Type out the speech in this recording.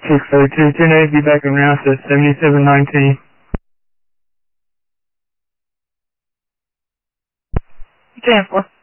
602, turn 8, be back on route at 7719. 10-4.